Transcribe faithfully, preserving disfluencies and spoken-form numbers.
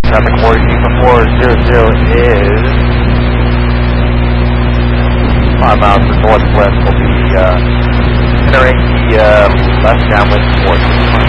Traffic forty four zero zero is five miles to the northwest. We'll be uh, entering the uh, left downwind port.